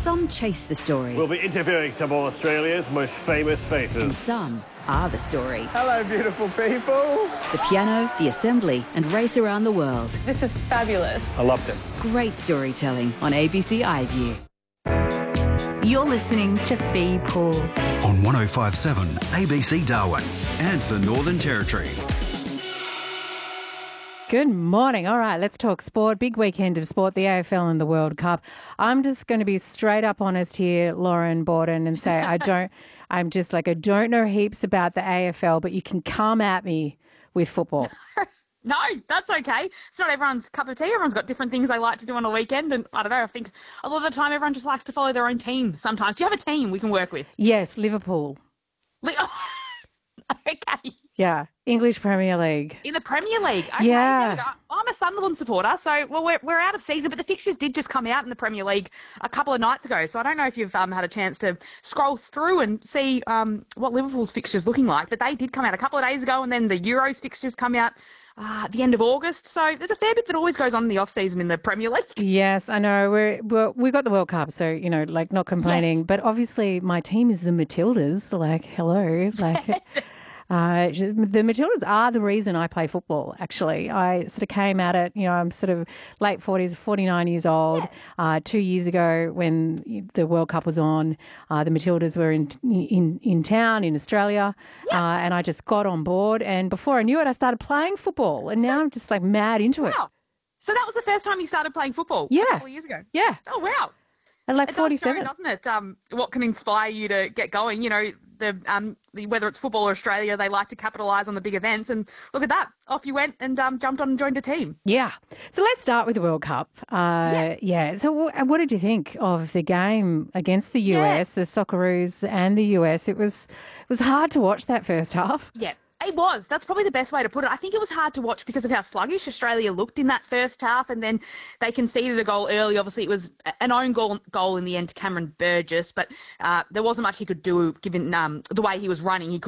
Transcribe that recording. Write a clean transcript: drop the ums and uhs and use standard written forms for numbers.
Some chase the story. We'll be interviewing some of Australia's most famous faces. And some are the story. Hello, beautiful people. The piano, the assembly, and race around the world. This is fabulous. I loved it. Great storytelling on ABC iView. You're listening to Fee Pool on 105.7 ABC Darwin and the Northern Territory. Good morning. All right, let's talk sport. Big weekend of sport, the AFL and the World Cup. I'm just going to be straight up honest here, Lauren Borden, and say I don't know heaps about the AFL, but you can come at me with football. No, that's okay. It's not everyone's cup of tea. Everyone's got different things they like to do on a weekend. And I don't know, I think a lot of the time everyone just likes to follow their own team sometimes. Do you have a team we can work with? Yes, Liverpool. Okay. Yeah, English Premier League. In the Premier League? Okay. Yeah. I'm a Sunderland supporter, so we're out of season, but the fixtures did just come out in the Premier League a couple of nights ago, so I don't know if you've had a chance to scroll through and see what Liverpool's fixtures looking like, but they did come out a couple of days ago, and then the Euros fixtures come out at the end of August, so there's a fair bit that always goes on in the off-season in the Premier League. Yes, I know. We got the World Cup, so, not complaining, yes. But obviously my team is the Matildas, hello, the Matildas are the reason I play football, actually. I sort of came at it, I'm sort of late 40s, 49 years old. 2 years ago when the World Cup was on, the Matildas were in town in Australia, and I just got on board. And before I knew it, I started playing football. And now I'm just mad into it. Wow. So that was the first time you started playing football? Yeah. A couple of years ago? Yeah. Oh, wow. At It 47. does show, doesn't it? What can inspire you to get going? Whether it's football or Australia, they like to capitalise on the big events. And look at that. Off you went and jumped on and joined a team. Yeah. So let's start with the World Cup. So what did you think of the game against the US, the Socceroos and the US? It was hard to watch that first half. Yeah. It was. That's probably the best way to put it. I think it was hard to watch because of how sluggish Australia looked in that first half, and then they conceded a goal early. Obviously, it was an own goal in the end to Cameron Burgess, but there wasn't much he could do given the way he was running. He